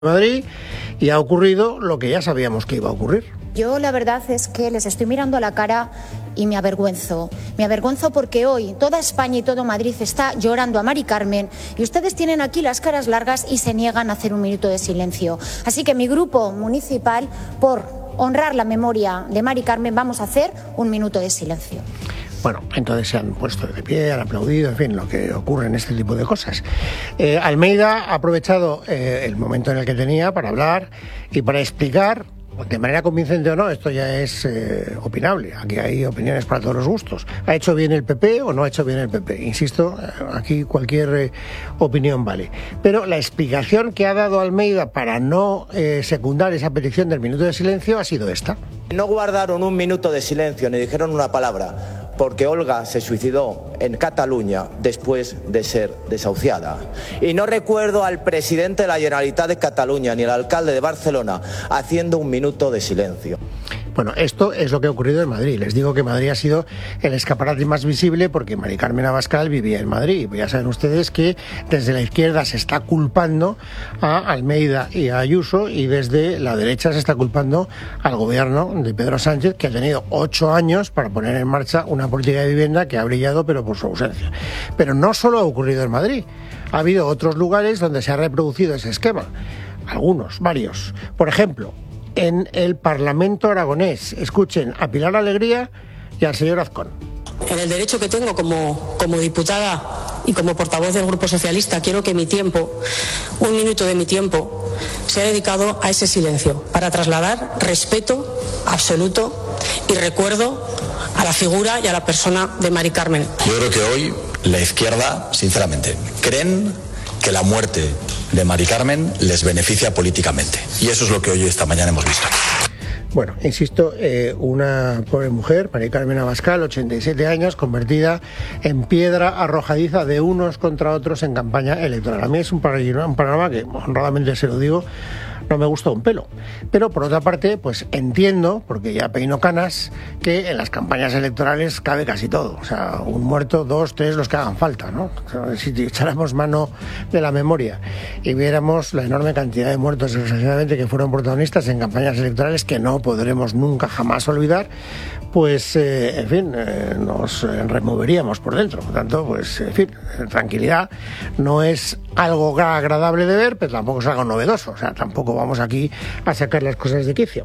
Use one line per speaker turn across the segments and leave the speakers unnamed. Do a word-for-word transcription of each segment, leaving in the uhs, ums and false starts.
Madrid y ha ocurrido lo que ya sabíamos que iba a ocurrir.
Yo la verdad es que les estoy mirando a la cara y me avergüenzo. Me avergüenzo porque hoy toda España y todo Madrid está llorando a Mari Carmen y ustedes tienen aquí las caras largas y se niegan a hacer un minuto de silencio. Así que mi grupo municipal, por honrar la memoria de Mari Carmen, vamos a hacer un minuto de silencio.
Bueno, entonces se han puesto de pie, han aplaudido, en fin, lo que ocurre en este tipo de cosas. Eh, Almeida ha aprovechado eh, el momento en el que tenía para hablar y para explicar, de manera convincente o no, esto ya es eh, opinable, aquí hay opiniones para todos los gustos. ¿Ha hecho bien el P P o no ha hecho bien el P P? Insisto, aquí cualquier eh, opinión vale. Pero la explicación que ha dado Almeida para no eh, secundar esa petición del minuto de silencio ha sido esta.
No guardaron un minuto de silencio ni dijeron una palabra, porque Olga se suicidó en Cataluña después de ser desahuciada. Y no recuerdo al presidente de la Generalitat de Cataluña ni al alcalde de Barcelona haciendo un minuto de silencio.
Bueno, esto es lo que ha ocurrido en Madrid. Les digo que Madrid ha sido el escaparate más visible porque Mari Carmen Abascal vivía en Madrid. Ya saben ustedes que desde la izquierda se está culpando a Almeida y a Ayuso y desde la derecha se está culpando al gobierno de Pedro Sánchez, que ha tenido ocho años para poner en marcha una política de vivienda que ha brillado pero por su ausencia. Pero no solo ha ocurrido en Madrid. Ha habido otros lugares donde se ha reproducido ese esquema. Algunos, varios. Por ejemplo, en el Parlamento aragonés. Escuchen a Pilar Alegría y al señor Azcón.
En el derecho que tengo como, como diputada y como portavoz del Grupo Socialista, quiero que mi tiempo, un minuto de mi tiempo, sea dedicado a ese silencio, para trasladar respeto absoluto y recuerdo a la figura y a la persona de Mari Carmen.
Yo creo que hoy la izquierda, sinceramente, creen que la muerte de Mari Carmen les beneficia políticamente. Y eso es lo que hoy, esta mañana, hemos visto.
Bueno, insisto, eh, una pobre mujer, Mari Carmen Abascal, ochenta y siete años, convertida en piedra arrojadiza de unos contra otros en campaña electoral. A mí es un panorama, un panorama que, honradamente se lo digo, no me gusta un pelo. Pero por otra parte, pues entiendo, porque ya peino canas, que en las campañas electorales cabe casi todo. O sea, un muerto, dos, tres, los que hagan falta, ¿no? O sea, si echáramos mano de la memoria y viéramos la enorme cantidad de muertos, desgraciadamente, que fueron protagonistas en campañas electorales que no podremos nunca jamás olvidar, pues, eh, en fin, eh, nos removeríamos por dentro. Por tanto, pues, en fin, tranquilidad no es algo agradable de ver, pero tampoco es algo novedoso. O sea, tampoco vamos aquí a sacar las cosas de quicio.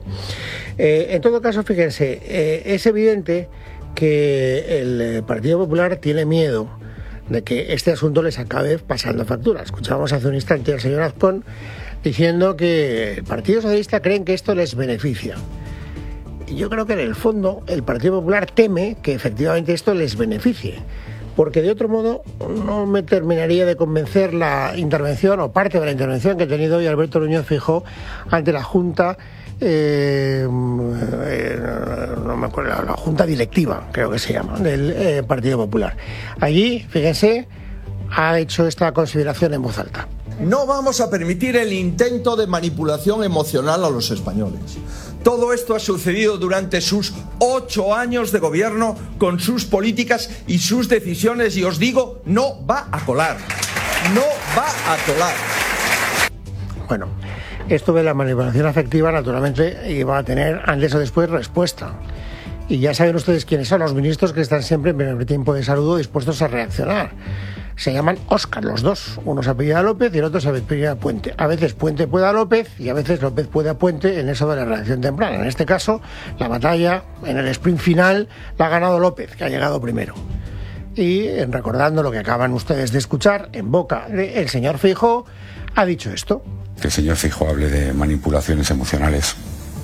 Eh, en todo caso, fíjense, eh, es evidente que el Partido Popular tiene miedo de que este asunto les acabe pasando factura. Escuchábamos hace un instante al señor Azcón diciendo que el Partido Socialista creen que esto les beneficia. Y yo creo que en el fondo el Partido Popular teme que efectivamente esto les beneficie, porque de otro modo no me terminaría de convencer la intervención o parte de la intervención que ha tenido hoy Alberto Núñez Feijóo ante la Junta, eh, eh, no me acuerdo, la Junta Directiva, creo que se llama, del eh, Partido Popular. Allí, fíjense, ha hecho esta consideración en voz alta.
No vamos a permitir el intento de manipulación emocional a los españoles. Todo esto ha sucedido durante sus ocho años de gobierno, con sus políticas y sus decisiones, y os digo, no va a colar. No va a colar.
Bueno, esto de la manipulación afectiva, naturalmente, iba a tener antes o después respuesta. Y ya saben ustedes quiénes son los ministros que están siempre en primer tiempo de saludo dispuestos a reaccionar. Se llaman Óscar los dos, uno se apellida López y el otro se apellida Puente. A veces Puente puede a López y a veces López puede a Puente en eso de la reacción temprana. En este caso, la batalla en el sprint final la ha ganado López, que ha llegado primero. Y recordando lo que acaban ustedes de escuchar en boca del señor Feijóo, ha dicho esto.
Que el señor Feijóo hable de manipulaciones emocionales.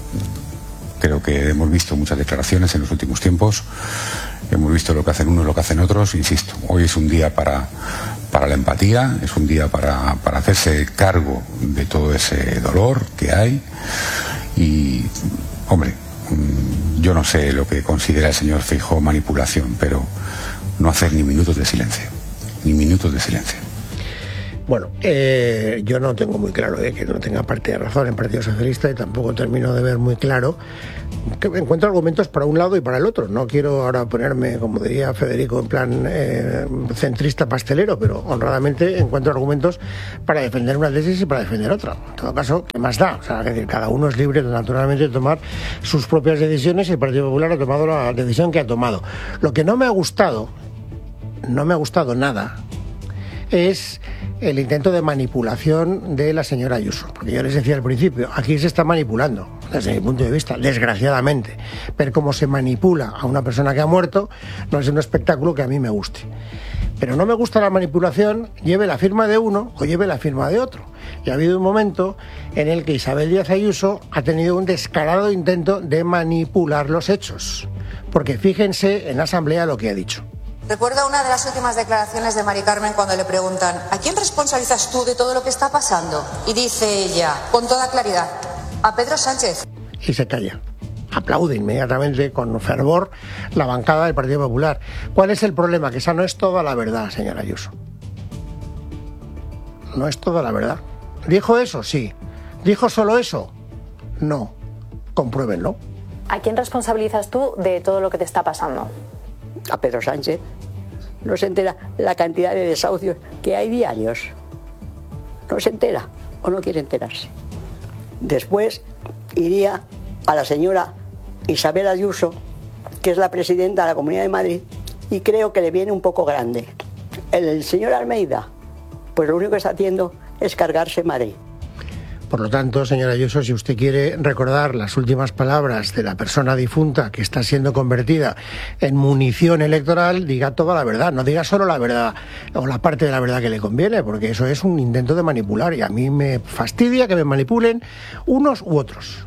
Creo que hemos visto muchas declaraciones en los últimos tiempos. Hemos visto lo que hacen unos, lo que hacen otros. Insisto, hoy es un día para, para la empatía, es un día para, para hacerse cargo de todo ese dolor que hay. Y, hombre, yo no sé lo que considera el señor Feijóo manipulación, pero no hacer ni minutos de silencio, ni minutos de silencio.
Bueno, eh, yo no tengo muy claro eh, que no tenga parte de razón en Partido Socialista y tampoco termino de ver muy claro que encuentro argumentos para un lado y para el otro. No quiero ahora ponerme, como diría Federico, en plan eh, centrista pastelero, pero honradamente encuentro argumentos para defender una tesis y para defender otra. En todo caso, ¿qué más da? O sea, es decir, cada uno es libre naturalmente de tomar sus propias decisiones y el Partido Popular ha tomado la decisión que ha tomado. Lo que no me ha gustado, no me ha gustado nada, es el intento de manipulación de la señora Ayuso. Porque yo les decía al principio, aquí se está manipulando, desde mi punto de vista, desgraciadamente. Ver cómo se manipula a una persona que ha muerto no es un espectáculo que a mí me guste. Pero no me gusta la manipulación, lleve la firma de uno o lleve la firma de otro. Y ha habido un momento en el que Isabel Díaz Ayuso ha tenido un descarado intento de manipular los hechos. Porque fíjense en la Asamblea lo que ha dicho.
Recuerdo una de las últimas declaraciones de Mari Carmen cuando le preguntan ¿a quién responsabilizas tú de todo lo que está pasando? Y dice ella, con toda claridad, a Pedro Sánchez.
Y se calla. Aplaude inmediatamente con fervor la bancada del Partido Popular. ¿Cuál es el problema? Que esa no es toda la verdad, señora Ayuso. No es toda la verdad. ¿Dijo eso? Sí. ¿Dijo solo eso? No. Compruébenlo.
¿A quién responsabilizas tú de todo lo que te está pasando?
A Pedro Sánchez. No se entera la cantidad de desahucios que hay diarios. No se entera o no quiere enterarse. Después iría a la señora Isabel Ayuso, que es la presidenta de la Comunidad de Madrid, y creo que le viene un poco grande. El, el señor Almeida, pues lo único que está haciendo es cargarse Madrid.
Por lo tanto, señora Ayuso, si usted quiere recordar las últimas palabras de la persona difunta que está siendo convertida en munición electoral, diga toda la verdad, no diga solo la verdad o la parte de la verdad que le conviene, porque eso es un intento de manipular y a mí me fastidia que me manipulen unos u otros.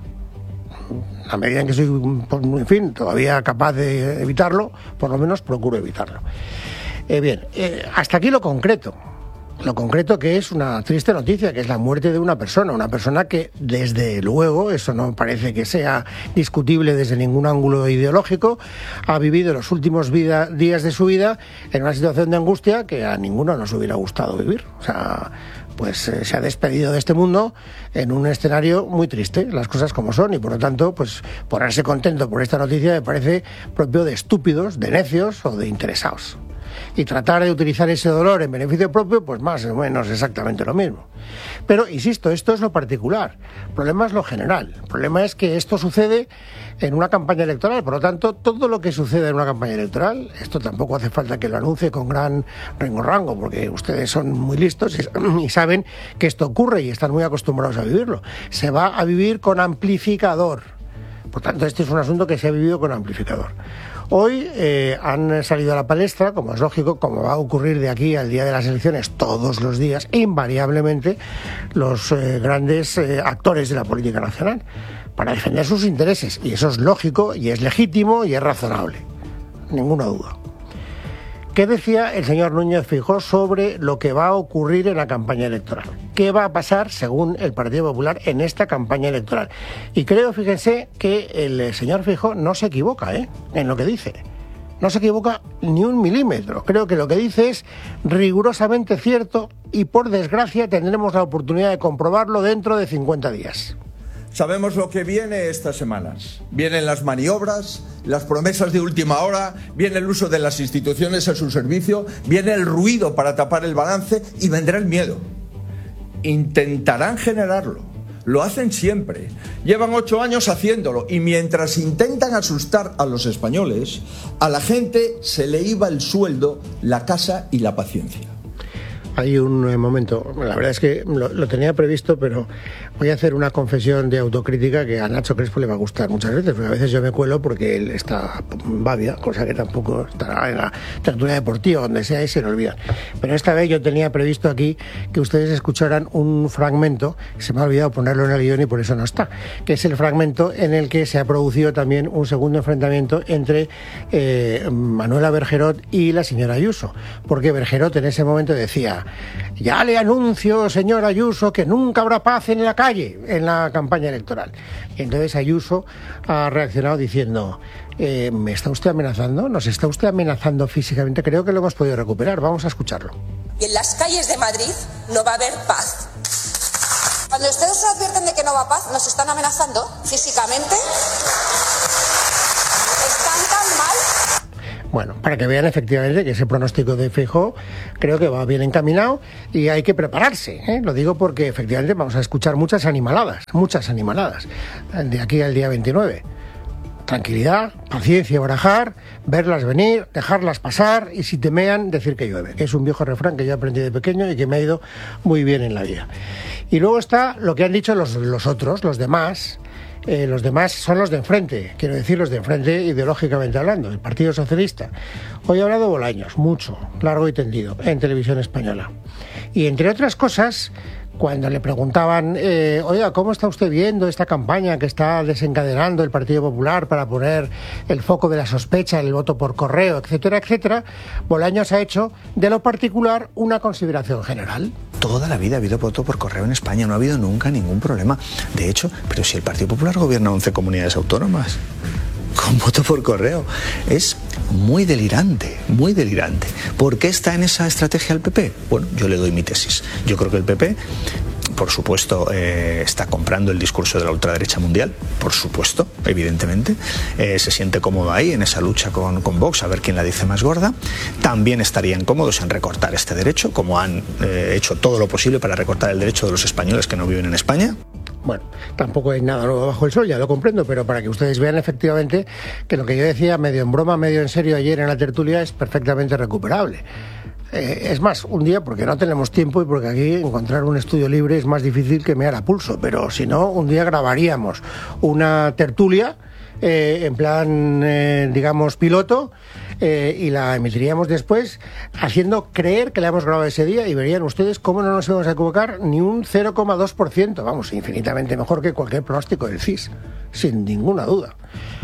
A medida en que soy, en fin, todavía capaz de evitarlo, por lo menos procuro evitarlo. Eh, bien, eh, hasta aquí lo concreto. Lo concreto que es una triste noticia, que es la muerte de una persona, una persona que desde luego, eso no parece que sea discutible desde ningún ángulo ideológico, ha vivido los últimos vida, días de su vida en una situación de angustia que a ninguno nos hubiera gustado vivir. O sea, pues eh, se ha despedido de este mundo en un escenario muy triste, las cosas como son, y por lo tanto, pues ponerse contento por esta noticia me parece propio de estúpidos, de necios o de interesados. Y tratar de utilizar ese dolor en beneficio propio, pues más o menos exactamente lo mismo. Pero, insisto, esto es lo particular. El problema es lo general. El problema es que esto sucede en una campaña electoral. Por lo tanto, todo lo que sucede en una campaña electoral, esto tampoco hace falta que lo anuncie con gran rango, porque ustedes son muy listos y saben que esto ocurre y están muy acostumbrados a vivirlo. Se va a vivir con amplificador. Por tanto, este es un asunto que se ha vivido con amplificador. Hoy eh, han salido a la palestra, como es lógico, como va a ocurrir de aquí al día de las elecciones todos los días, invariablemente, los eh, grandes eh, actores de la política nacional, para defender sus intereses. Y eso es lógico, y es legítimo, y es razonable. Ninguna duda. ¿Qué decía el señor Núñez Feijóo sobre lo que va a ocurrir en la campaña electoral? ¿Qué va a pasar, según el Partido Popular, en esta campaña electoral? Y creo, fíjense, que el señor Feijóo no se equivoca ¿eh? en lo que dice. No se equivoca ni un milímetro. Creo que lo que dice es rigurosamente cierto y, por desgracia, tendremos la oportunidad de comprobarlo dentro de cincuenta días.
Sabemos lo que viene estas semanas. Vienen las maniobras, las promesas de última hora, viene el uso de las instituciones a su servicio, viene el ruido para tapar el balance y vendrá el miedo. Intentarán generarlo. Lo hacen siempre. Llevan ocho años haciéndolo y mientras intentan asustar a los españoles, a la gente se le iba el sueldo, la casa y la paciencia.
Hay un momento, la verdad es que lo, lo tenía previsto, pero voy a hacer una confesión de autocrítica que a Nacho Crespo le va a gustar muchas veces, porque a veces yo me cuelo porque él está babia, cosa que tampoco estará en la tertulia deportiva, donde sea, y se le olvida. Pero esta vez yo tenía previsto aquí que ustedes escucharan un fragmento, se me ha olvidado ponerlo en el guión y por eso no está, que es el fragmento en el que se ha producido también un segundo enfrentamiento entre eh, Manuela Bergerot y la señora Ayuso, porque Bergerot en ese momento decía: ya le anuncio, señora Ayuso, que nunca habrá paz en la calle en la campaña electoral. Y entonces Ayuso ha reaccionado diciendo, eh, ¿me está usted amenazando? ¿Nos está usted amenazando físicamente? Creo que lo hemos podido recuperar. Vamos a escucharlo.
Y en las calles de Madrid no va a haber paz. Cuando ustedes se advierten de que no va a paz, ¿nos están amenazando físicamente? ¿Están tan mal?
Bueno, para que vean efectivamente que ese pronóstico de Feijóo creo que va bien encaminado y hay que prepararse, ¿eh? Lo digo porque efectivamente vamos a escuchar muchas animaladas, muchas animaladas, de aquí al día veintinueve. Tranquilidad, paciencia, barajar, verlas venir, dejarlas pasar y si temean, decir que llueve, que es un viejo refrán que yo aprendí de pequeño y que me ha ido muy bien en la vida. Y luego está lo que han dicho los, los otros, los demás. Eh, los demás son los de enfrente, quiero decir los de enfrente ideológicamente hablando, el Partido Socialista. Hoy ha hablado Bolaños, mucho, largo y tendido, en Televisión Española. Y entre otras cosas, cuando le preguntaban, eh, oiga, ¿cómo está usted viendo esta campaña que está desencadenando el Partido Popular para poner el foco de la sospecha en el voto por correo, etcétera, etcétera? Bolaños ha hecho de lo particular una consideración general.
Toda la vida ha habido voto por correo en España, no ha habido nunca ningún problema. De hecho, pero si el Partido Popular gobierna once comunidades autónomas con voto por correo, es muy delirante, muy delirante. ¿Por qué está en esa estrategia el P P? Bueno, yo le doy mi tesis. Yo creo que el P P, por supuesto, eh, está comprando el discurso de la ultraderecha mundial, por supuesto, evidentemente. Eh, se siente cómodo ahí en esa lucha con, con Vox, a ver quién la dice más gorda. También estarían cómodos en recortar este derecho, como han eh, hecho todo lo posible para recortar el derecho de los españoles que no viven en España.
Bueno, tampoco hay nada nuevo bajo el sol, ya lo comprendo, pero para que ustedes vean efectivamente que lo que yo decía medio en broma, medio en serio ayer en la tertulia es perfectamente recuperable. Eh, es más, un día, porque no tenemos tiempo y porque aquí encontrar un estudio libre es más difícil que mear a pulso, pero si no, un día grabaríamos una tertulia eh, en plan, eh, digamos, piloto, eh, y la emitiríamos después haciendo creer que la hemos grabado ese día y verían ustedes cómo no nos íbamos a equivocar ni un cero coma dos por ciento, vamos, infinitamente mejor que cualquier pronóstico del C I S, sin ninguna duda.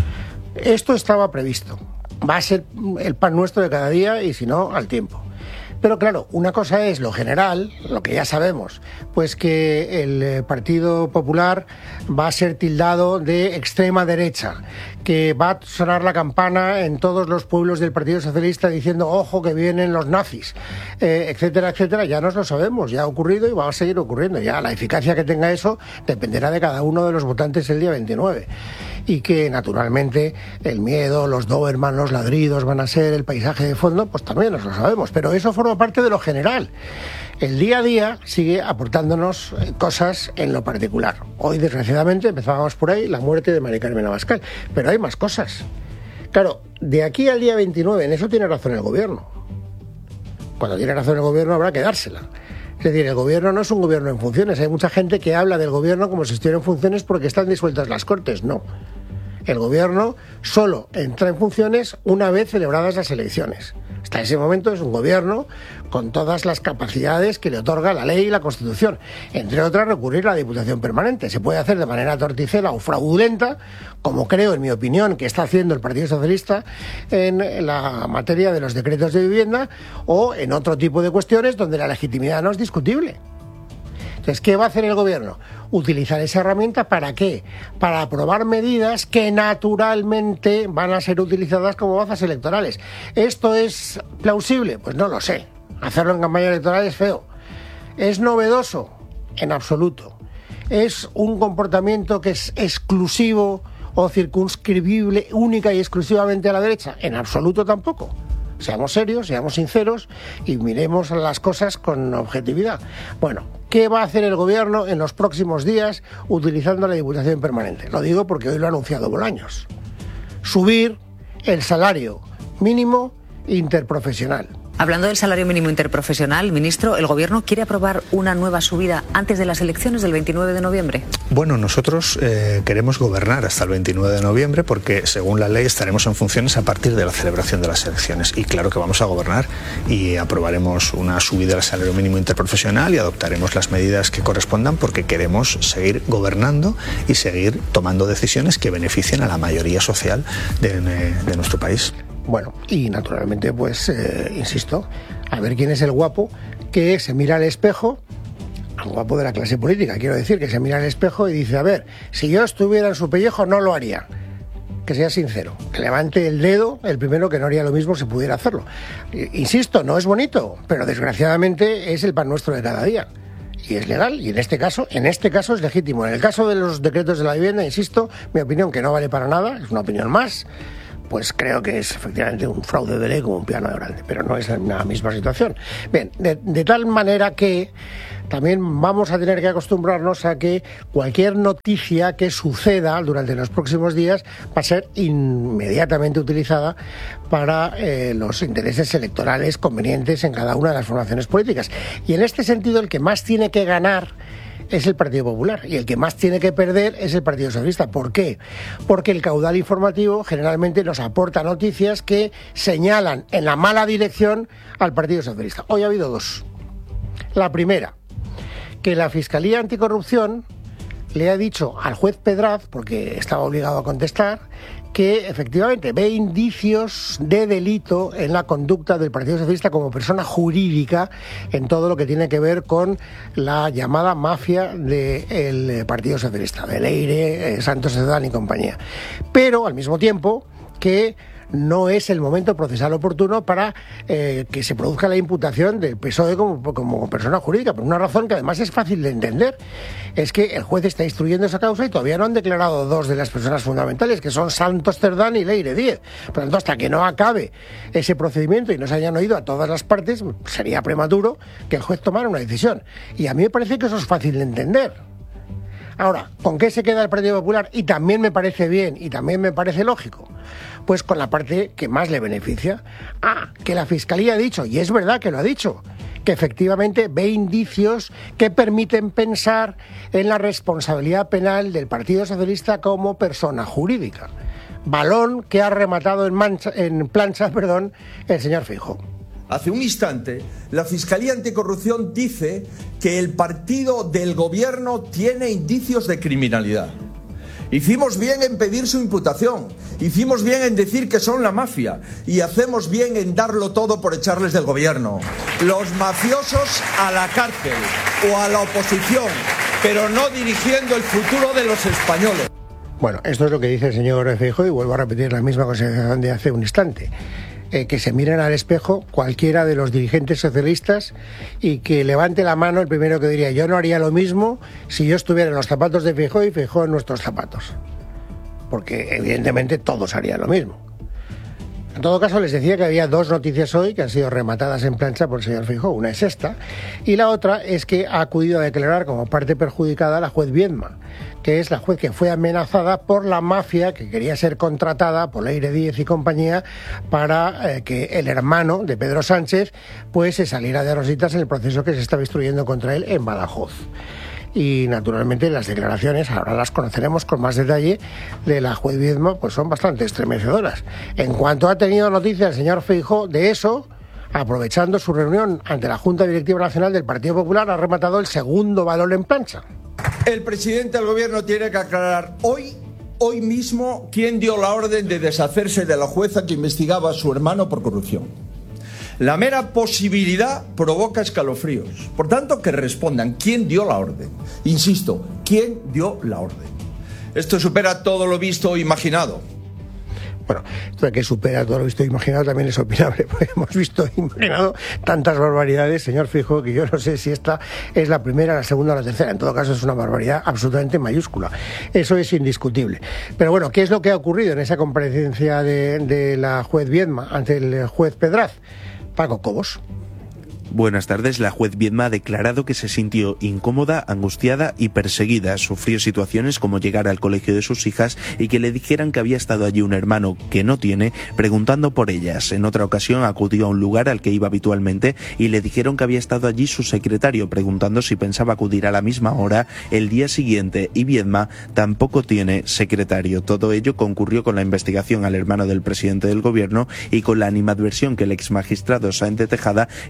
Esto estaba previsto, va a ser el pan nuestro de cada día y si no, al tiempo. Pero claro, una cosa es lo general, lo que ya sabemos, pues que el Partido Popular va a ser tildado de extrema derecha, que va a sonar la campana en todos los pueblos del Partido Socialista diciendo ojo que vienen los nazis, eh, etcétera, etcétera. Ya nos lo sabemos, ya ha ocurrido y va a seguir ocurriendo. Ya la eficacia que tenga eso dependerá de cada uno de los votantes el día veintinueve. Y que naturalmente el miedo, los Doberman, los ladridos van a ser el paisaje de fondo, pues también nos lo sabemos, pero eso forma parte de lo general. El día a día sigue aportándonos cosas en lo particular. Hoy, desgraciadamente, empezábamos por ahí, la muerte de Mari Carmen Abascal, pero hay más cosas. Claro, de aquí al día veintinueve, en eso tiene razón el gobierno. Cuando tiene razón el gobierno habrá que dársela. Es decir, el gobierno no es un gobierno en funciones. Hay mucha gente que habla del gobierno como si estuviera en funciones porque están disueltas las Cortes. No. El gobierno solo entra en funciones una vez celebradas las elecciones. Hasta ese momento es un gobierno con todas las capacidades que le otorga la ley y la Constitución. Entre otras, recurrir a la Diputación Permanente. Se puede hacer de manera torticera o fraudulenta, como creo, en mi opinión, que está haciendo el Partido Socialista en la materia de los decretos de vivienda o en otro tipo de cuestiones donde la legitimidad no es discutible. Entonces, ¿qué va a hacer el gobierno? Utilizar esa herramienta ¿para qué? Para aprobar medidas que naturalmente van a ser utilizadas como bazas electorales. ¿Esto es plausible? Pues no lo sé. Hacerlo en campaña electoral es feo. ¿Es novedoso? En absoluto. ¿Es un comportamiento que es exclusivo o circunscribible única y exclusivamente a la derecha? En absoluto tampoco. Seamos serios, seamos sinceros y miremos las cosas con objetividad. Bueno, ¿qué va a hacer el gobierno en los próximos días utilizando la Diputación Permanente? Lo digo porque hoy lo ha anunciado Bolaños. Subir el salario mínimo interprofesional.
Hablando del salario mínimo interprofesional, ministro, ¿el Gobierno quiere aprobar una nueva subida antes de las elecciones del veintinueve de noviembre?
Bueno, nosotros eh, queremos gobernar hasta el veintinueve de noviembre porque, según la ley, estaremos en funciones a partir de la celebración de las elecciones. Y claro que vamos a gobernar y aprobaremos una subida del salario mínimo interprofesional y adoptaremos las medidas que correspondan porque queremos seguir gobernando y seguir tomando decisiones que beneficien a la mayoría social de, de nuestro país.
Bueno, y naturalmente, pues, eh, insisto, a ver quién es el guapo que se mira al espejo al guapo de la clase política, quiero decir, que se mira al espejo y dice, a ver, si yo estuviera en su pellejo no lo haría. Que sea sincero, que levante el dedo el primero que no haría lo mismo si pudiera hacerlo. Insisto, no es bonito, pero desgraciadamente es el pan nuestro de cada día. Y es legal, y en este caso, en este caso es legítimo. En el caso de los decretos de la vivienda, insisto, mi opinión que no vale para nada, es una opinión más, pues creo que es efectivamente un fraude de ley como un piano de grande, pero no es la misma situación. Bien, de, de tal manera que también vamos a tener que acostumbrarnos a que cualquier noticia que suceda durante los próximos días va a ser inmediatamente utilizada para eh, los intereses electorales convenientes en cada una de las formaciones políticas. Y en este sentido, el que más tiene que ganar es el Partido Popular y el que más tiene que perder es el Partido Socialista. ¿Por qué? Porque el caudal informativo generalmente nos aporta noticias que señalan en la mala dirección al Partido Socialista. Hoy ha habido dos. La primera, que la Fiscalía Anticorrupción le ha dicho al juez Pedraz, porque estaba obligado a contestar, que efectivamente ve indicios de delito en la conducta del Partido Socialista como persona jurídica en todo lo que tiene que ver con la llamada mafia del Partido Socialista, de Leire, eh, Santos Cerdán y compañía. Pero al mismo tiempo que no es el momento procesal oportuno para eh, que se produzca la imputación del P S O E como, como persona jurídica, por una razón que además es fácil de entender. Es que el juez está instruyendo esa causa y todavía no han declarado dos de las personas fundamentales, que son Santos Cerdán y Leire Díez. Por lo tanto, hasta que no acabe ese procedimiento y no se hayan oído a todas las partes, sería prematuro que el juez tomara una decisión. Y a mí me parece que eso es fácil de entender. Ahora, ¿con qué se queda el Partido Popular? Y también me parece bien, y también me parece lógico. Pues con la parte que más le beneficia. Ah, que la Fiscalía ha dicho, y es verdad que lo ha dicho, que efectivamente ve indicios que permiten pensar en la responsabilidad penal del Partido Socialista como persona jurídica. Balón que ha rematado en, mancha, en plancha perdón, el señor Feijóo.
Hace un instante, la Fiscalía Anticorrupción dice que el partido del gobierno tiene indicios de criminalidad. Hicimos bien en pedir su imputación, hicimos bien en decir que son la mafia y hacemos bien en darlo todo por echarles del gobierno. Los mafiosos a la cárcel o a la oposición, pero no dirigiendo el futuro de los españoles.
Bueno, esto es lo que dice el señor Feijóo y vuelvo a repetir la misma consideración de hace un instante. Eh, que se miren al espejo cualquiera de los dirigentes socialistas y que levante la mano el primero que diría yo no haría lo mismo si yo estuviera en los zapatos de Feijóo y Feijóo en nuestros zapatos. Porque evidentemente todos harían lo mismo. En todo caso, les decía que había dos noticias hoy que han sido rematadas en plancha por el señor Feijóo. Una es esta y la otra es que ha acudido a declarar como parte perjudicada a la juez Viedma, que es la juez que fue amenazada por la mafia que quería ser contratada por Leire Díez y compañía para eh, que el hermano de Pedro Sánchez pues se saliera de rositas en el proceso que se estaba instruyendo contra él en Badajoz. Y naturalmente las declaraciones, ahora las conoceremos con más detalle, de la juez Viedma, pues son bastante estremecedoras. En cuanto ha tenido noticia el señor Feijóo de eso, aprovechando su reunión ante la Junta Directiva Nacional del Partido Popular, ha rematado el segundo balón en plancha.
El presidente del gobierno tiene que aclarar hoy, hoy mismo, quién dio la orden de deshacerse de la jueza que investigaba a su hermano por corrupción. La mera posibilidad provoca escalofríos. Por tanto, que respondan quién dio la orden. Insisto, quién dio la orden. Esto supera todo lo visto o imaginado.
Bueno, esto de que supera todo lo visto e imaginado también es opinable, porque hemos visto e imaginado tantas barbaridades, señor Feijóo, que yo no sé si esta es la primera, la segunda o la tercera. En todo caso, es una barbaridad absolutamente mayúscula. Eso es indiscutible. Pero bueno, ¿qué es lo que ha ocurrido en esa comparecencia de, de la juez Viedma ante el juez Pedraz? Paco Cobos.
Buenas tardes. La juez Viedma ha declarado que se sintió incómoda, angustiada y perseguida. Sufrió situaciones como llegar al colegio de sus hijas y que le dijeran que había estado allí un hermano que no tiene, preguntando por ellas. En otra ocasión acudió a un lugar al que iba habitualmente y le dijeron que había estado allí su secretario, preguntando si pensaba acudir a la misma hora el día siguiente, y Viedma tampoco tiene secretario. Todo ello concurrió con la investigación al hermano del presidente del gobierno y con la animadversión que el exmagistrado Sáenz de Tejada estaba desviando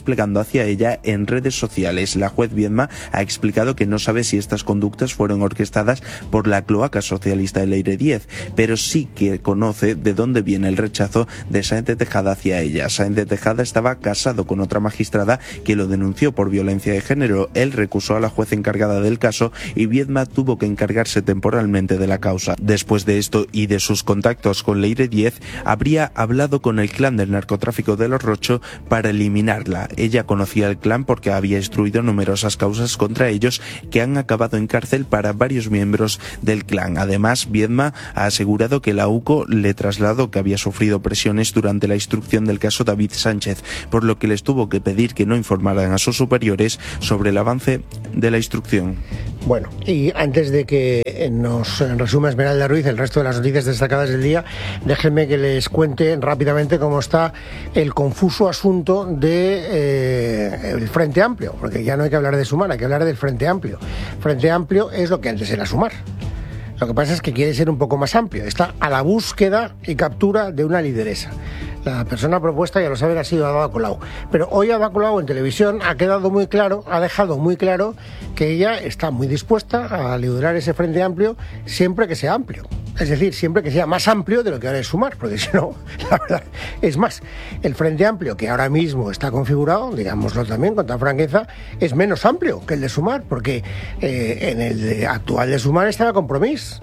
desplegando hacia ella en redes sociales. La juez Viedma ha explicado que no sabe si estas conductas fueron orquestadas por la cloaca socialista de Leire Díez, pero sí que conoce de dónde viene el rechazo de Sáenz de Tejada hacia ella. Sáenz de Tejada estaba casado con otra magistrada que lo denunció por violencia de género. Él recusó a la juez encargada del caso y Viedma tuvo que encargarse temporalmente de la causa. Después de esto y de sus contactos con Leire Díez, habría hablado con el clan del narcotráfico de los Rocho para eliminarla. Ella conocía el clan porque había instruido numerosas causas contra ellos que han acabado en cárcel para varios miembros del clan. Además, Viedma ha asegurado que la UCO le trasladó que había sufrido presiones durante la instrucción del caso David Sánchez, por lo que les tuvo que pedir que no informaran a sus superiores sobre el avance de la instrucción.
Bueno, y antes de que nos resuma Esmeralda Ruiz el resto de las noticias destacadas del día, déjenme que les cuente rápidamente cómo está el confuso asunto del de, eh, Frente Amplio, porque ya no hay que hablar de Sumar, hay que hablar del Frente Amplio. Frente Amplio es lo que antes era Sumar. Lo que pasa es que quiere ser un poco más amplio, está a la búsqueda y captura de una lideresa. La persona propuesta, ya lo saben, ha sido Ada Colau. Pero hoy Ada Colau en televisión ha quedado muy claro, ha dejado muy claro que ella está muy dispuesta a liderar ese Frente Amplio siempre que sea amplio. Es decir, siempre que sea más amplio de lo que ahora es Sumar, porque si no, la verdad, es más, el Frente Amplio que ahora mismo está configurado, digámoslo también con toda franqueza, es menos amplio que el de Sumar, porque eh, en el de, actual de Sumar estaba Compromís.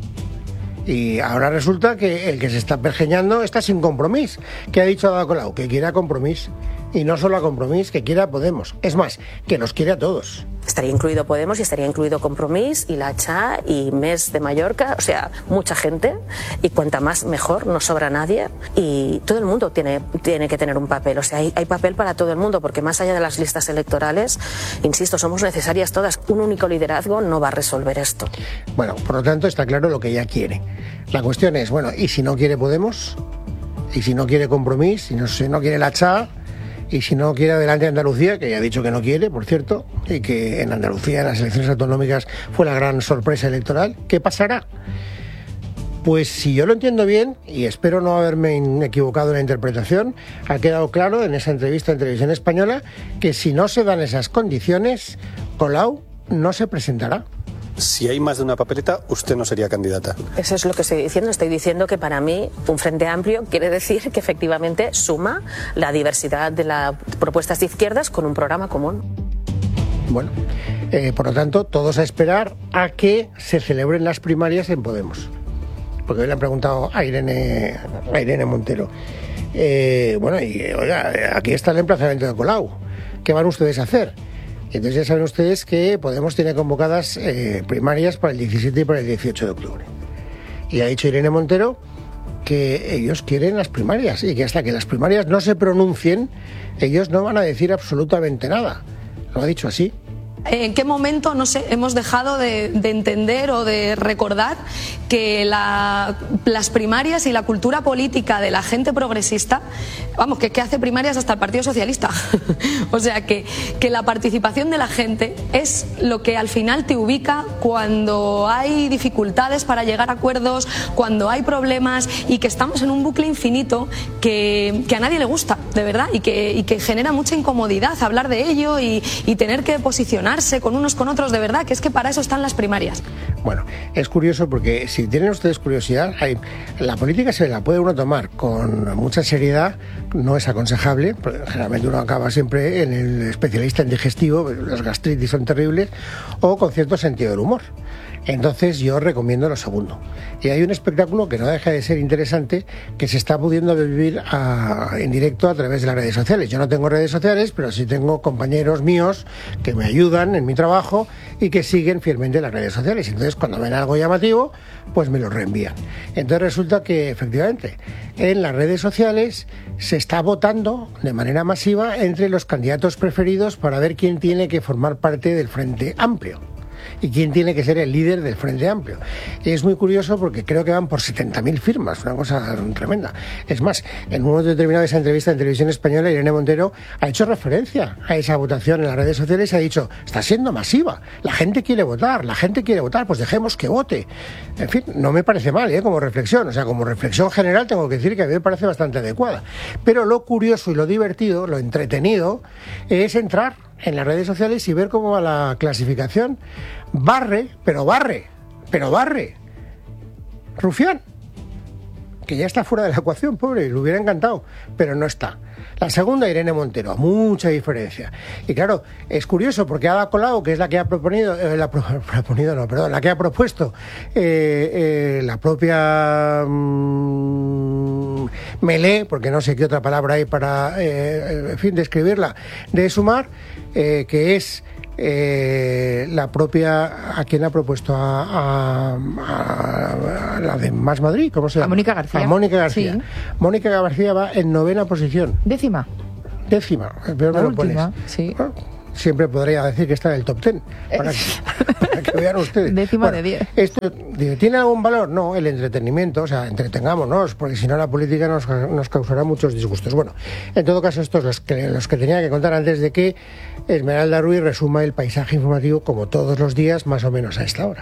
Y ahora resulta que el que se está pergeñando está sin Compromís. ¿Qué ha dicho Ada Colau? Que quiere a Compromís. Y no solo a Compromís, que quiere a Podemos. Es más, que nos quiere a todos.
Estaría incluido Podemos y estaría incluido Compromís y la Cha y Mes de Mallorca, o sea, mucha gente, y cuanta más mejor, no sobra nadie, y todo el mundo tiene, tiene que tener un papel, o sea, hay, hay papel para todo el mundo, porque más allá de las listas electorales, insisto, somos necesarias todas, un único liderazgo no va a resolver esto.
Bueno, por lo tanto está claro lo que ella quiere. La cuestión es, bueno, ¿y si no quiere Podemos? ¿Y si no quiere Compromís? ¿Y no, si no quiere la Cha? Y si no quiere adelante Andalucía, que ya ha dicho que no quiere, por cierto, y que en Andalucía en las elecciones autonómicas fue la gran sorpresa electoral, ¿qué pasará? Pues si yo lo entiendo bien, y espero no haberme equivocado en la interpretación, ha quedado claro en esa entrevista en Televisión Española que si no se dan esas condiciones, Colau no se presentará.
Si hay más de una papeleta, usted no sería candidata.
Eso es lo que estoy diciendo. Estoy diciendo que para mí un Frente Amplio quiere decir que efectivamente suma la diversidad de las propuestas de izquierdas con un programa común.
Bueno, eh, por lo tanto, todos a esperar a que se celebren las primarias en Podemos. Porque hoy le han preguntado a Irene, a Irene Montero. Eh, bueno, y oiga, aquí está el emplazamiento de Colau. ¿Qué van ustedes a hacer? Entonces ya saben ustedes que Podemos tiene convocadas eh, primarias para el diecisiete y para el dieciocho de octubre. Y ha dicho Irene Montero que ellos quieren las primarias y que hasta que las primarias no se pronuncien, ellos no van a decir absolutamente nada. Lo ha dicho así.
¿En qué momento, no sé, hemos dejado de, de entender o de recordar que la, las primarias y la cultura política de la gente progresista, vamos, que, que hace primarias hasta el Partido Socialista? O sea, que, que la participación de la gente es lo que al final te ubica cuando hay dificultades para llegar a acuerdos, cuando hay problemas, y que estamos en un bucle infinito que, que a nadie le gusta, de verdad, y que, y que genera mucha incomodidad hablar de ello y, y tener que posicionar con unos con otros, de verdad, que es que para eso están las primarias.
Bueno, es curioso porque si tienen ustedes curiosidad, hay, la política se la puede uno tomar con mucha seriedad, no es aconsejable, porque generalmente uno acaba siempre en el especialista en digestivo, las gastritis son terribles, o con cierto sentido del humor. Entonces yo recomiendo lo segundo. Y hay un espectáculo que no deja de ser interesante, que se está pudiendo vivir a, en directo a través de las redes sociales. Yo no tengo redes sociales, pero sí tengo compañeros míos que me ayudan en mi trabajo y que siguen fielmente las redes sociales. Entonces cuando ven algo llamativo, pues me lo reenvían. Entonces resulta que efectivamente en las redes sociales se está votando de manera masiva entre los candidatos preferidos para ver quién tiene que formar parte del Frente Amplio. y quién tiene que ser el líder del Frente Amplio. Y es muy curioso porque creo que van por setenta mil firmas, una cosa tremenda. Es más, en un momento determinado de esa entrevista en Televisión Española, Irene Montero ha hecho referencia a esa votación en las redes sociales y ha dicho, está siendo masiva, la gente quiere votar, la gente quiere votar, pues dejemos que vote. En fin, no me parece mal, ¿eh? Como reflexión, o sea, como reflexión general tengo que decir que a mí me parece bastante adecuada. Pero lo curioso y lo divertido, lo entretenido, es entrar en las redes sociales y ver cómo va la clasificación. Barre, pero barre, pero barre. Rufián, que ya está fuera de la ecuación, pobre, le hubiera encantado, pero no está. La segunda, Irene Montero, a mucha diferencia. Y claro, es curioso porque Ada Colau, que es la que ha proponido, eh, la pro, proponido no, perdón, la que ha propuesto eh, eh, la propia mmm, Melé, porque no sé qué otra palabra hay para, eh, en fin, describirla, de Sumar, eh, que es Eh, la propia, ¿a quién ha propuesto? A, a, a, a la de Más Madrid, ¿cómo se llama?
A Mónica García.
A Mónica García.
Sí.
Mónica García va en novena posición.
Décima.
Décima, pero me lo pones.
Sí.
Bueno, siempre podría decir que está en el top ten, para que, para que vean ustedes.
Décima
bueno,
de diez.
Esto, ¿tiene algún valor? No, el entretenimiento, o sea, entretengámonos, porque si no la política nos, nos causará muchos disgustos. Bueno, en todo caso, estos los que, los que tenía que contar antes de que Esmeralda Ruiz resuma el paisaje informativo como todos los días, más o menos a esta hora.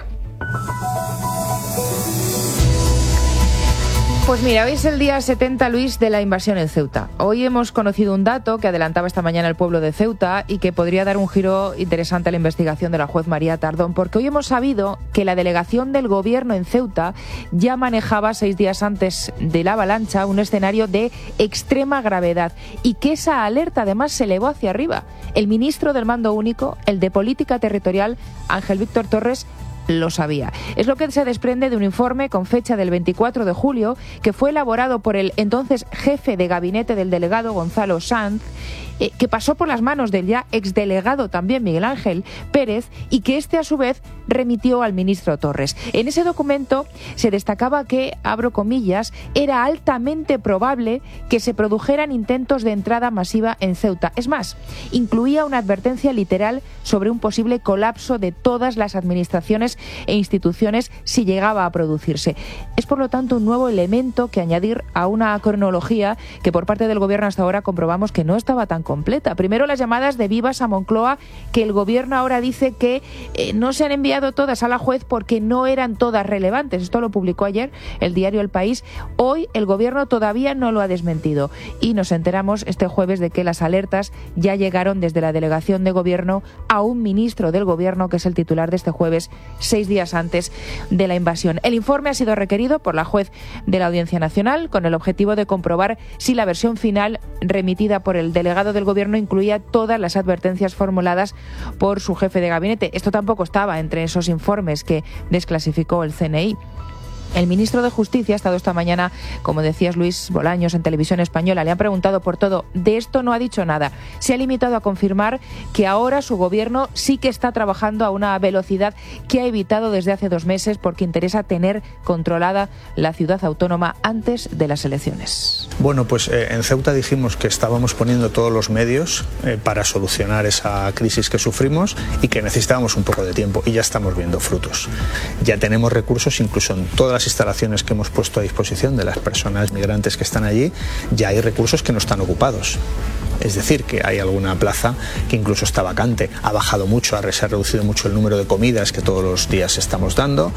Pues mira, hoy es el día setenta, Luis, de la invasión en Ceuta. Hoy hemos conocido un dato que adelantaba esta mañana el pueblo de Ceuta y que podría dar un giro interesante a la investigación de la juez María Tardón, porque hoy hemos sabido que la delegación del gobierno en Ceuta ya manejaba seis días antes de la avalancha un escenario de extrema gravedad y que esa alerta además se elevó hacia arriba. El ministro del Mando Único, el de Política Territorial, Ángel Víctor Torres, lo sabía. Es lo que se desprende de un informe con fecha del veinticuatro de julio que fue elaborado por el entonces jefe de gabinete del delegado Gonzalo Sanz, eh, que pasó por las manos del ya exdelegado también Miguel Ángel Pérez y que este a su vez remitió al ministro Torres. En ese documento se destacaba que, abro comillas, era altamente probable que se produjeran intentos de entrada masiva en Ceuta. Es más, incluía una advertencia literal sobre un posible colapso de todas las administraciones e instituciones si llegaba a producirse. Es por lo tanto un nuevo elemento que añadir a una cronología que por parte del gobierno hasta ahora comprobamos que no estaba tan completa. Primero las llamadas de vivas a Moncloa, que el gobierno ahora dice que eh, no se han enviado todas a la juez porque no eran todas relevantes. Esto lo publicó ayer el diario El País. Hoy el gobierno todavía no lo ha desmentido y nos enteramos este jueves de que las alertas ya llegaron desde la delegación de gobierno a un ministro del gobierno, que es el titular de este jueves, seis días antes de la invasión. El informe ha sido requerido por la juez de la Audiencia Nacional con el objetivo de comprobar si la versión final remitida por el delegado del gobierno incluía todas las advertencias formuladas por su jefe de gabinete. Esto tampoco estaba entre esos informes que desclasificó el C N I. El ministro de Justicia ha estado esta mañana, como decías Luis Bolaños, en Televisión Española. Le han preguntado por todo. De esto no ha dicho nada. Se ha limitado a confirmar que ahora su gobierno sí que está trabajando a una velocidad que ha evitado desde hace dos meses porque interesa tener controlada la ciudad autónoma antes de las elecciones.
Bueno, pues eh, en Ceuta dijimos que estábamos poniendo todos los medios eh, para solucionar esa crisis que sufrimos y que necesitábamos un poco de tiempo y ya estamos viendo frutos. Ya tenemos recursos incluso en todas las instalaciones que hemos puesto a disposición de las personas migrantes que están allí, ya hay recursos que no están ocupados. Es decir, que hay alguna plaza que incluso está vacante. Ha bajado mucho, se ha reducido mucho el número de comidas que todos los días estamos dando.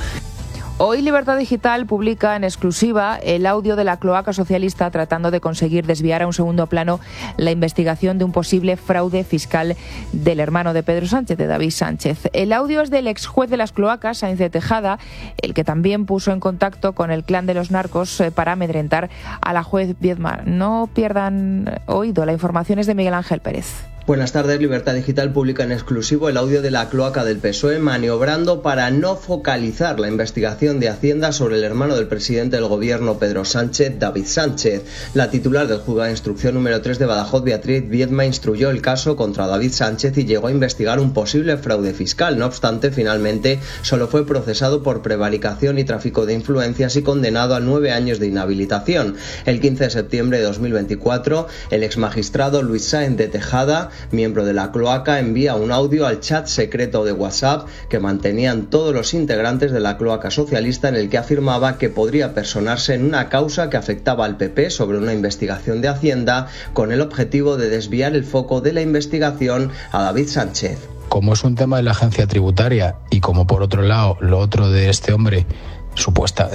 Hoy Libertad Digital publica en exclusiva el audio de la cloaca socialista tratando de conseguir desviar a un segundo plano la investigación de un posible fraude fiscal del hermano de Pedro Sánchez, de David Sánchez. El audio es del ex juez de las cloacas, Sáenz de Tejada, el que también puso en contacto con el clan de los narcos para amedrentar a la juez Viedma. No pierdan oído, la información es de Miguel Ángel Pérez.
Buenas tardes. Libertad Digital publica en exclusivo el audio de la cloaca del P S O E maniobrando para no focalizar la investigación de Hacienda sobre el hermano del presidente del gobierno Pedro Sánchez, David Sánchez. La titular del juzgado de instrucción número tres de Badajoz, Beatriz Viedma, instruyó el caso contra David Sánchez y llegó a investigar un posible fraude fiscal. No obstante, finalmente solo fue procesado por prevaricación y tráfico de influencias y condenado a nueve años de inhabilitación. El quince de septiembre de dos mil veinticuatro, el exmagistrado Luis Sáenz de Tejada miembro de la cloaca, envía un audio al chat secreto de WhatsApp que mantenían todos los integrantes de la cloaca socialista, en el que afirmaba que podría personarse en una causa que afectaba al P P sobre una investigación de Hacienda, con el objetivo de desviar el foco de la investigación a David Sánchez.
Como es un tema de la agencia tributaria y como por otro lado lo otro de este hombre, supuesta,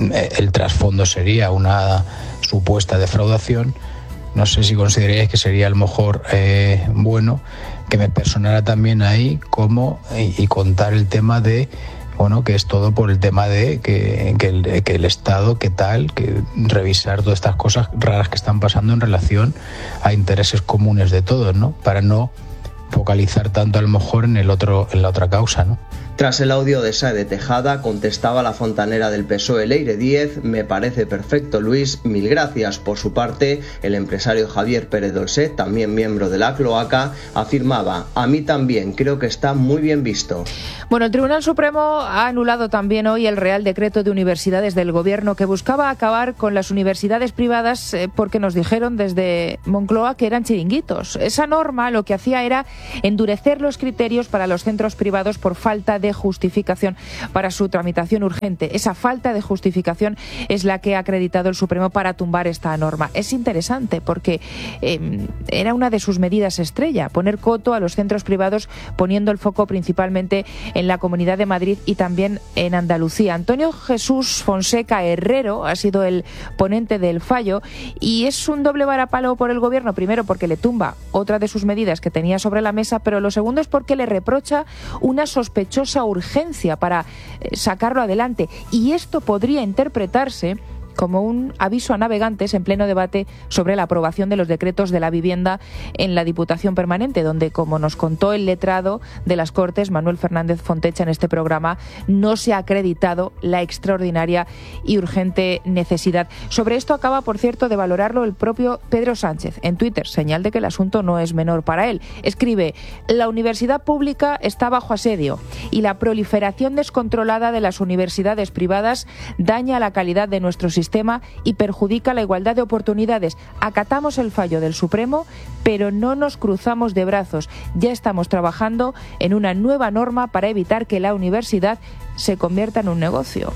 el trasfondo sería una supuesta defraudación, no sé si consideraríais que sería a lo mejor eh, bueno que me personara también ahí como y, y contar el tema de, bueno, que es todo por el tema de que, que, el, que el Estado, que tal, que revisar todas estas cosas raras que están pasando en relación a intereses comunes de todos, ¿no? Para no focalizar tanto a lo mejor en el otro, en la otra causa, ¿no?
Tras el audio de Sáez de Tejada, contestaba la fontanera del P S O E, Leire Díez: me parece perfecto, Luis, mil gracias. Por su parte, el empresario Javier Pérez Dolcet, también miembro de la cloaca, afirmaba: a mí también, creo que está muy bien visto.
Bueno, el Tribunal Supremo ha anulado también hoy el Real Decreto de Universidades del Gobierno que buscaba acabar con las universidades privadas eh, porque nos dijeron desde Moncloa que eran chiringuitos. Esa norma lo que hacía era endurecer los criterios para los centros privados por falta de justificación para su tramitación urgente. Esa falta de justificación es la que ha acreditado el Supremo para tumbar esta norma. Es interesante porque eh, era una de sus medidas estrella, poner coto a los centros privados, poniendo el foco principalmente en la Comunidad de Madrid y también en Andalucía. Antonio Jesús Fonseca Herrero ha sido el ponente del fallo y es un doble varapalo por el Gobierno. Primero, porque le tumba otra de sus medidas que tenía sobre la mesa, pero lo segundo es porque le reprocha una sospechosa urgencia para sacarlo adelante, y esto podría interpretarse como un aviso a navegantes en pleno debate sobre la aprobación de los decretos de la vivienda en la Diputación Permanente, donde, como nos contó el letrado de las Cortes, Manuel Fernández Fontecha, en este programa, no se ha acreditado la extraordinaria y urgente necesidad. Sobre esto acaba, por cierto, de valorarlo el propio Pedro Sánchez en Twitter, señal de que el asunto no es menor para él. Escribe: la universidad pública está bajo asedio y la proliferación descontrolada de las universidades privadas daña la calidad de nuestro sistema y perjudica la igualdad de oportunidades. Acatamos el fallo del Supremo, pero no nos cruzamos de brazos. Ya estamos trabajando en una nueva norma para evitar que la universidad se convierta en un negocio.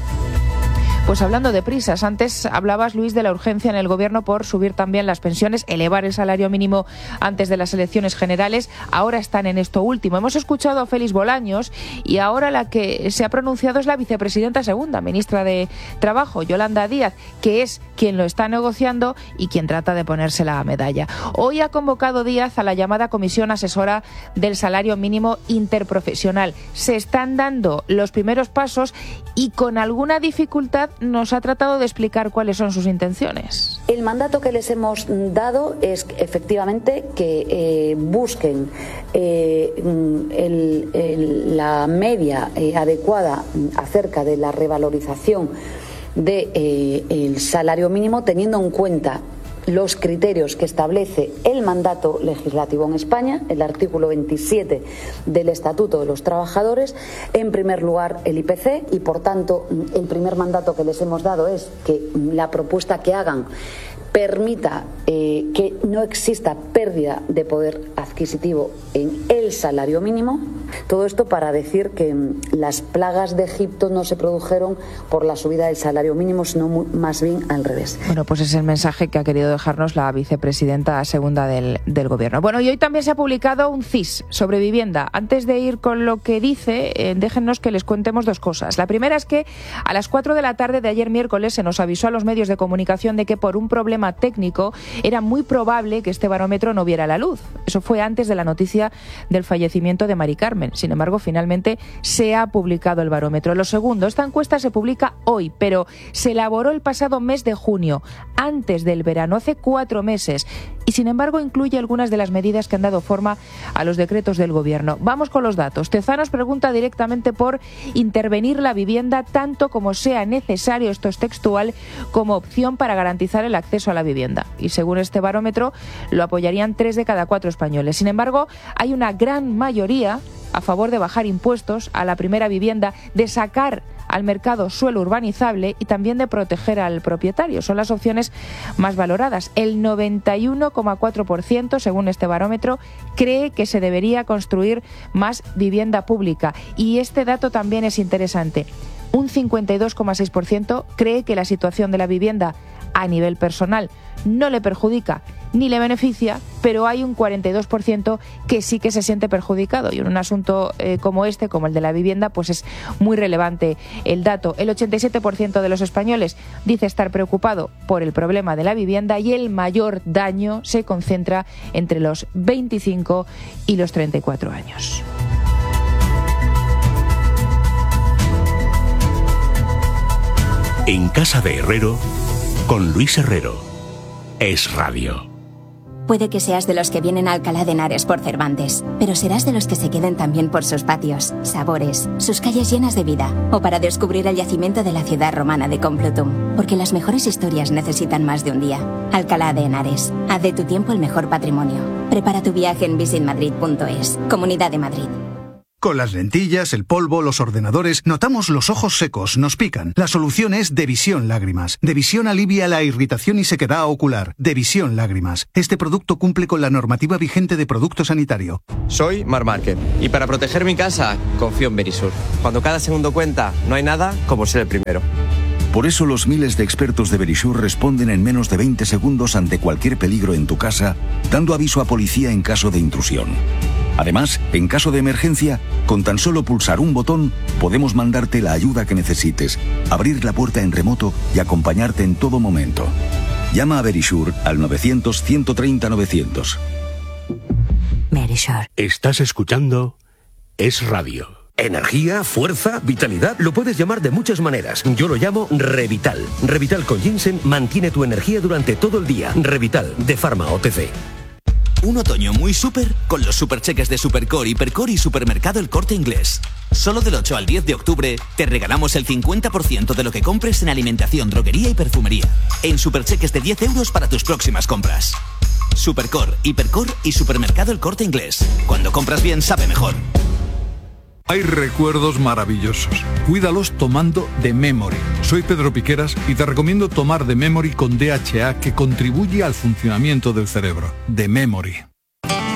Pues hablando de prisas, antes hablabas, Luis, de la urgencia en el Gobierno por subir también las pensiones, elevar el salario mínimo antes de las elecciones generales. Ahora están en esto último. Hemos escuchado a Félix Bolaños y ahora la que se ha pronunciado es la vicepresidenta segunda, ministra de Trabajo, Yolanda Díaz, que es quien lo está negociando y quien trata de ponerse la medalla. Hoy ha convocado Díaz a la llamada Comisión Asesora del Salario Mínimo Interprofesional. Se están dando los primeros pasos y con alguna dificultad nos ha tratado de explicar cuáles son sus intenciones.
El mandato que les hemos dado es efectivamente que eh, busquen eh, el, el, la media eh, adecuada acerca de la revalorización del de, eh, salario mínimo, teniendo en cuenta los criterios que establece el mandato legislativo en España, el artículo veintisiete del Estatuto de los Trabajadores. En primer lugar, el I P C, y por tanto el primer mandato que les hemos dado es que la propuesta que hagan permita eh, que no exista pérdida de poder adquisitivo en el salario mínimo. Todo esto para decir que las plagas de Egipto no se produjeron por la subida del salario mínimo, sino más bien al revés.
Bueno, pues es el mensaje que ha querido dejarnos la vicepresidenta segunda del, del Gobierno. Bueno, y hoy también se ha publicado un C I S sobre vivienda. Antes de ir con lo que dice, eh, déjennos que les contemos dos cosas. La primera es que a las cuatro de la tarde de ayer miércoles se nos avisó a los medios de comunicación de que por un problema técnico era muy probable que este barómetro no viera la luz. Eso fue antes de la noticia del fallecimiento de Mari Carmen. Sin embargo, finalmente se ha publicado el barómetro. Lo segundo, esta encuesta se publica hoy, pero se elaboró el pasado mes de junio, antes del verano, hace cuatro meses, y sin embargo incluye algunas de las medidas que han dado forma a los decretos del Gobierno. Vamos con los datos. Tezanos pregunta directamente por intervenir la vivienda tanto como sea necesario, esto es textual, como opción para garantizar el acceso a la vivienda. Y según este barómetro, lo apoyarían tres de cada cuatro españoles. Sin embargo, hay una gran mayoría a favor de bajar impuestos a la primera vivienda, de sacar al mercado suelo urbanizable y también de proteger al propietario. Son las opciones más valoradas. El noventa y uno coma cuatro por ciento, según este barómetro, cree que se debería construir más vivienda pública. Y este dato también es interesante. Un cincuenta y dos coma seis por ciento cree que la situación de la vivienda a nivel personal no le perjudica ni le beneficia, pero hay un cuarenta y dos por ciento que sí que se siente perjudicado. Y en un asunto eh, como este, como el de la vivienda, pues es muy relevante el dato. El ochenta y siete por ciento de los españoles dice estar preocupado por el problema de la vivienda y el mayor daño se concentra entre los veinticinco y los treinta y cuatro años.
En Casa de Herrero, con Luis Herrero. Es Radio.
Puede que seas de los que vienen a Alcalá de Henares por Cervantes, pero serás de los que se queden también por sus patios, sabores, sus calles llenas de vida, o para descubrir el yacimiento de la ciudad romana de Complutum, porque las mejores historias necesitan más de un día. Alcalá de Henares, haz de tu tiempo el mejor patrimonio. Prepara tu viaje en visit madrid punto es. Comunidad de Madrid.
Con las lentillas, el polvo, los ordenadores, notamos los ojos secos, nos pican. La solución es Devisión Lágrimas. Devisión alivia la irritación y sequedad ocular. Devisión Lágrimas. Este producto cumple con la normativa vigente de producto sanitario.
Soy Mar Márquez y para proteger mi casa confío en Verisur. Cuando cada segundo cuenta, no hay nada como ser el primero.
Por eso los miles de expertos de Verisur responden en menos de veinte segundos ante cualquier peligro en tu casa, dando aviso a policía en caso de intrusión. Además, en caso de emergencia, con tan solo pulsar un botón, podemos mandarte la ayuda que necesites, abrir la puerta en remoto y acompañarte en todo momento. Llama a Verisur al novecientos, ciento treinta, novecientos.
Verisur. Estás escuchando Es Radio. Energía, fuerza, vitalidad, lo puedes llamar de muchas maneras. Yo lo llamo Revital. Revital con ginseng mantiene tu energía durante todo el día. Revital, de Pharma O T C.
Un otoño muy súper con los supercheques de Supercore, Hipercore y Supermercado El Corte Inglés. Solo del ocho al diez de octubre te regalamos el cincuenta por ciento de lo que compres en alimentación, droguería y perfumería. En supercheques de diez euros para tus próximas compras. Supercore, Hipercore y Supermercado El Corte Inglés. Cuando compras bien, sabe mejor.
Hay recuerdos maravillosos. Cuídalos tomando The Memory. Soy Pedro Piqueras y te recomiendo tomar The Memory con D H A, que contribuye al funcionamiento del cerebro. The Memory.